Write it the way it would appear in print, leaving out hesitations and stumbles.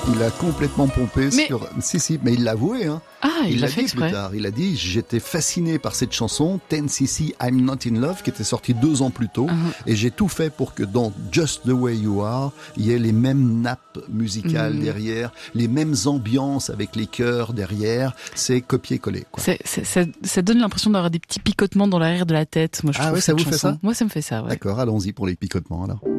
Il a complètement pompé sur... Si, mais il l'a avoué, hein. Ah, il l'a fait dit exprès. plus tard. Il a dit, j'étais fasciné par cette chanson, 10cc I'm Not In Love, qui était sortie 2 ans plus tôt, et j'ai tout fait pour que dans Just The Way You Are, il y ait les mêmes nappes musicales derrière, les mêmes ambiances avec les chœurs derrière. C'est copier-coller, quoi. Ça donne l'impression d'avoir des petits picotements dans l'arrière de la tête. Moi, je trouve ça vous cette fait chanson. ça? Moi, ça me fait ça, ouais. D'accord, allons-y pour les picotements, alors.